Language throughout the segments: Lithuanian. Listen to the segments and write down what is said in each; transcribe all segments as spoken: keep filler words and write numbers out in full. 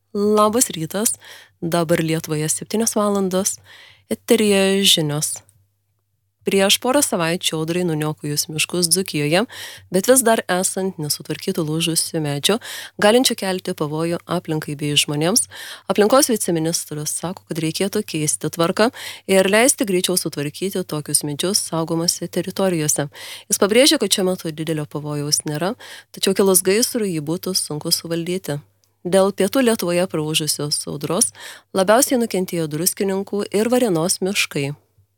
Labas rytas, dabar Lietuvoje septynios valandos, eteryje žinios. Prieš porą savaičių audrai nuniokojus miškus Dzūkijoje, bet vis dar esant nesutvarkytų lūžusių medžių, galinčių kelti pavojų aplinkai bei žmonėms, aplinkos viceministras sako, kad reikėtų keisti tvarką ir leisti greičiau sutvarkyti tokius medžius saugomose teritorijose. Jis pabrėžė, kad šiuo metu didelio pavojaus nėra, tačiau kilus gaisrui jį būtų sunku suvaldyti. Dėl pietų Lietuvoje praūžusios audros labiausiai nukentėjo Druskininkų ir Varėnos miškai.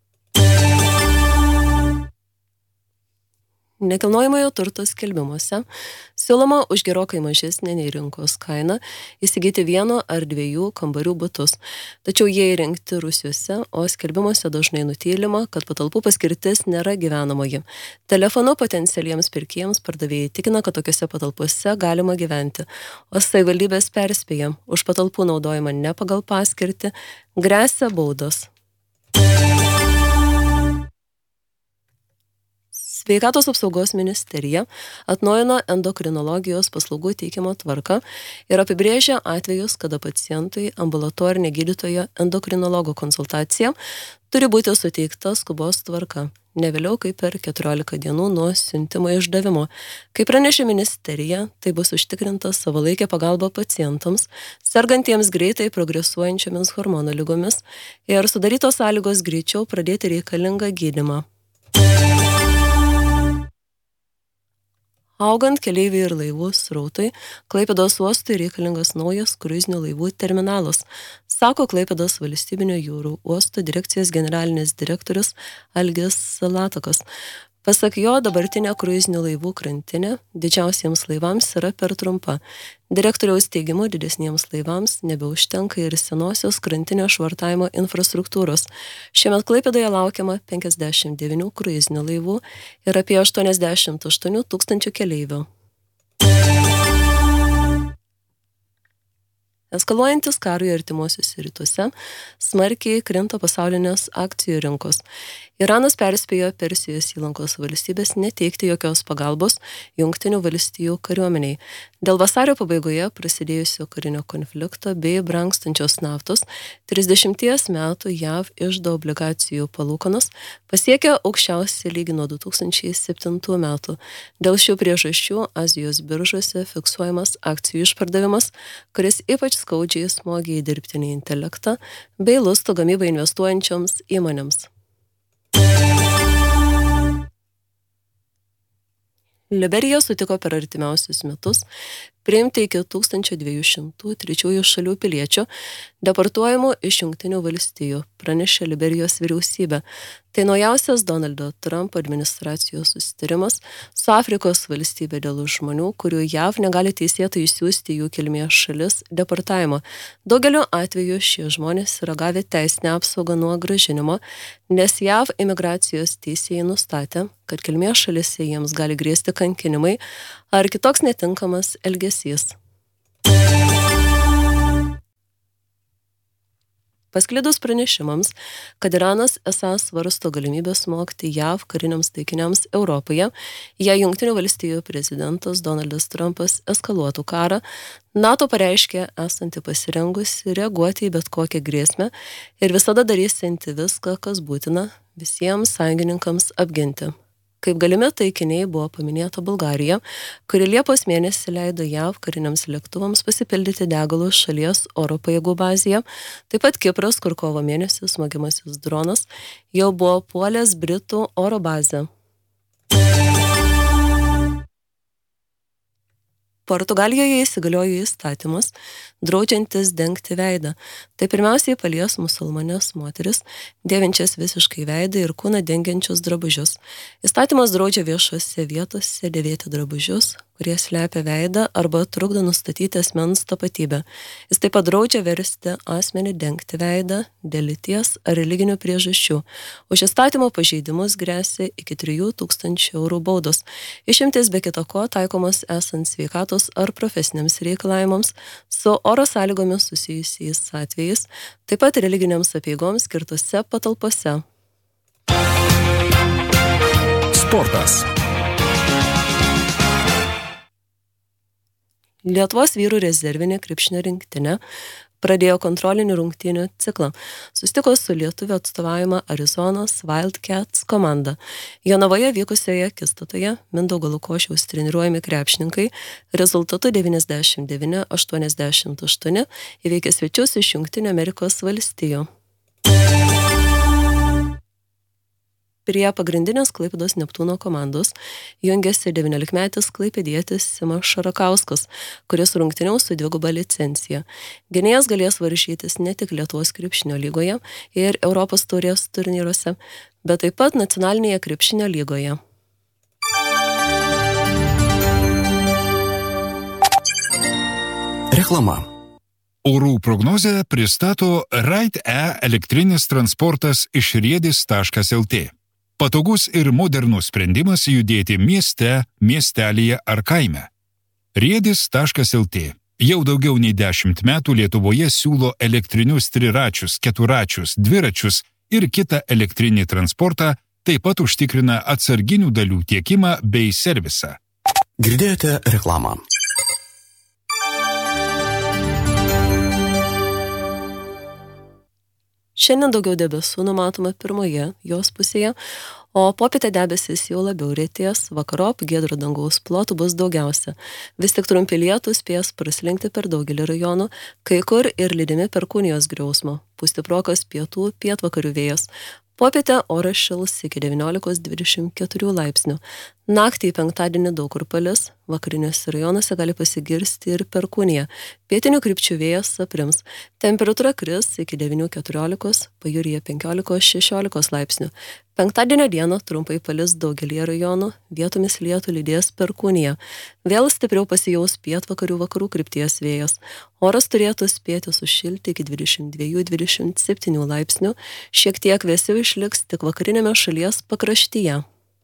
Nekilnojamojo turto skelbimuose siūloma už gerokai mažesnę nei rinkos kainą įsigyti vieno ar dviejų kambarių butus. Tačiau jie įrengti rūsiuose, o skelbimuose dažnai nutylima, kad patalpų paskirtis nėra gyvenamoji. Telefonu potencialiems pirkėjams pardavėjai tikina, kad tokiuose patalpose galima gyventi, o savivaldybės perspėja, už patalpų naudojimą ne pagal paskirtį gresia baudos. Sveikatos apsaugos ministerija atnaujino endokrinologijos paslaugų teikimo tvarką ir apibrėžė atvejus, kada pacientui ambulatorinė gydytojo endokrinologo konsultacija turi būti suteikta skubos tvarka, ne vėliau kaip per keturiolika dienų nuo siuntimo išdavimo. Kaip pranešė ministerija, tai bus užtikrinta savalaikė pagalba pacientams, sergantiems greitai progresuojančiomis hormonų ligomis ir sudarytos sąlygos greičiau pradėti reikalingą gydymą. Augant keleivių ir laivų srautui, Klaipėdos uostui reikalingas naujas kruizinių laivų terminalas, sako Klaipėdos valstybinio jūrų uosto direkcijos generalinis direktorius Algis Latakas. Pasak jo, dabartinė kruizinių laivų krantinė didžiausiems laivams yra per trumpa. Direktoriaus teigimu, didesniems laivams nebeužtenka ir senosios krantinio švartavimo infrastruktūros. Šiemet Klaipėdoje laukiama penkiasdešimt devyni kruizinių laivų ir apie aštuoniasdešimt aštuoni tūkstančių keleivių. Eskaluojantis karui artimuosiuose rytuose, smarkiai krinta pasaulinės akcijų rinkos. Iranas perspėjo Persijos įlankos valstybės neteikti jokios pagalbos Jungtinių valstijų kariuomeniai. Dėl vasario pabaigoje prasidėjusio karinio konflikto bei brangstančios naftos trisdešimties metų J A V iždo obligacijų palūkanos pasiekė aukščiausią lygį nuo du tūkstančiai septintų metų. Dėl šių priežasčių Azijos biržose fiksuojamas akcijų išpardavimas, kuris ypač skaudžiai smogė į dirbtinį intelektą bei lustų gamybą investuojančioms įmonėms. Liberija sutiko per artimiausius metus priimti iki tūkstančio dviejų šimtų trečiųjų šalių piliečių deportuojamų iš Jungtinių valstijų, pranešė Liberijos vyriausybė. Tai naujausias Donaldo Trumpo administracijos susitarimas su Afrikos valstybė dėl žmonių, kurių J A V negali teisėtai išsiųsti jų kilmės šalis deportavimo. Daugeliu atveju šie žmonės yra gavę teisinę apsaugą nuo grąžinimo, nes J A V imigracijos teisėjai nustatė, kad kilmės šalise jiems gali grėsti kankinimai ar kitoks netinkamas elgesys. Pasklidus pranešimams, kad Iranas esą svarsto galimybę smogti J A V kariniams taikiniams Europoje, jei Jungtinių valstijų prezidentas Donaldas Trumpas eskaluotų karą, NATO pareiškė esanti pasirengusi reaguoti į bet kokią grėsmę ir visada darysianti viską, kas būtina visiems sąjungininkams apginti. Kaip galimi taikiniai buvo paminėta Bulgarija, kuri Liepos mėnesį leido J A V kariniams lėktuvams pasipildyti degalų šalies oro pajėgų bazėje, taip pat Kipras, kur kovo mėnesį smogiamasis dronas jau buvo puolęs Britų oro bazę. Portugalijoje įsigaliojo įstatymas, draudžiantis dengti veidą. Tai pirmiausiai palies musulmonės moteris, dėvinčias visiškai veidą ir kūną dengiančius drabužius. Įstatymas draudžia viešose vietose dėvėti drabužius, kurie slepia veidą arba trukdo nustatyti asmens tapatybę. Jis taip pat draudžia versti asmenį dengti veidą dėl lyties ar religinių priežasčių. Už įstatymo pažeidimus gresia iki trijų tūkstančių eurų baudos. Išimtis be kita ko taikomas esant sveikatos ar profesiniams reikalavimams su oro sąlygomis susijusiais atvejais, taip pat religiniams apeigoms skirtose patalpose. Sportas. Lietuvos vyrų rezervinė krepšinio rinktinė pradėjo kontrolinių rungtynių ciklą. Susitiko su lietuvių atstovaujama Arizonos Wildcats komanda. Jonavoje vykusioje akistatoje Mindaugo Lukošiaus treniruojami krepšininkai rezultatu devyniasdešimt devyni aštuoniasdešimt aštuoni įveikė svečius iš Jungtinių Amerikos valstijų. Prie pagrindinės Klaipėdos Neptūno komandos jungiasi devyniolikmetis klaipėdietis Simas Šarakauskas, kuris rungtyniaus su dviguba licencija. Gynėjas galės varžytis ne tik Lietuvos krepšinio lygoje ir Europos taurės turnyruose, bet taip pat nacionalinėje krepšinio lygoje. Reklama. Orų prognozę pristato Ride-E elektrinis transportas iš riedis taškas lt. Patogus ir modernus sprendimas judėti mieste, miestelyje ar kaime. riedis taškas lt. Jau daugiau nei dešimt metų Lietuvoje siūlo elektrinius triračius, keturačius, dviračius ir kitą elektrinį transportą, taip pat užtikrina atsarginių dalių tiekimą bei servisą. Girdėjote reklamą. Šiandien daugiau debesų numatoma pirmoje jos pusėje, o popietę debesis jau labiau rėties, vakarop giedro dangaus plotų bus daugiausia. Vis tik trumpi lietūs spės praslinkti per daugelį rajonų, kai kur ir lydimi perkūnijos griausmo. Pūs stiprokas pietų pietvakarių vėjas. Popietę oras šils iki devyniolikos dvidešimt keturių laipsnių. Naktį į penktadienį daug kur palis, vakariniuose rajonuose gali pasigirsti ir perkūnija. Pietinių krypčių vėjas aprims. Temperatūra kris iki devynių keturiolikos, pajūryje penkiolikos šešiolikos laipsnių. Penktadienio dieną trumpai palis daugelį rajonų, vietomis lietų lydės perkūnija. Vėl stipriau pasijaus pietvakarių vakarų krypties vėjas. Oras turėtų spėti sušilti iki dvidešimt dviejų dvidešimt septynių laipsnių, šiek tiek vėsiau išliks tik vakarinėme šalies pakraštyje.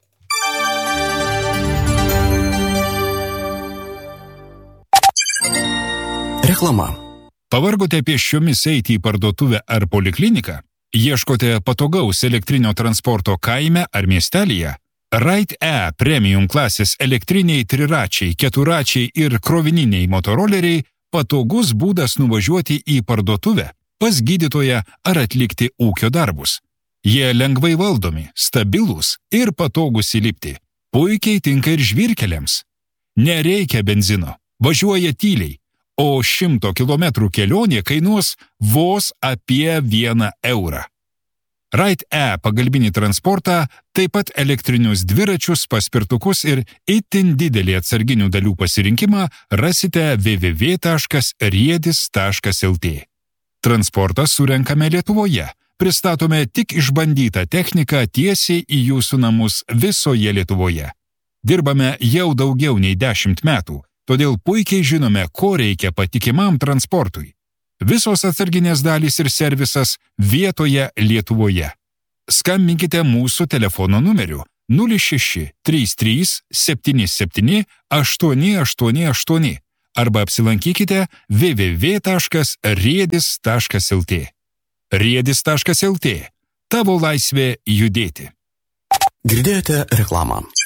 Reklama. Pavargote pėsčiomis eiti į parduotuvę ar polikliniką? Ieškote patogaus elektrinio transporto kaime ar miestelyje? Ride-E premium klasės elektriniai triračiai, keturačiai ir krovininiai motoroleriai patogus būdas nuvažiuoti į parduotuvę, pas gydytoją ar atlikti ūkio darbus. Jie lengvai valdomi, stabilūs ir patogūs įlipti. Puikiai tinka ir žvyrkeliams. Nereikia benzino, važiuoja tyliai, o šimto kilometrų kelionė kainuos vos apie vieną eurą. Ride-E pagalbinį transportą, taip pat elektrinius dviračius, paspirtukus ir itin didelį atsarginių dalių pasirinkimą rasite w w w taškas riedis taškas lt. Transportą surenkame Lietuvoje. Pristatome tik išbandytą techniką tiesiai į jūsų namus visoje Lietuvoje. Dirbame jau daugiau nei dešimt metų. Todėl puikiai žinome, ko reikia patikimam transportui. Visos atsarginės dalys ir servisas vietoje Lietuvoje. Skambinkite mūsų telefono numeriu nulis šeši trys trys septyni septyni aštuoni aštuoni aštuoni arba apsilankykite w w w taškas riedis taškas lt. riedis taškas lt. Tavo laisvė judėti. Girdėjote reklamą.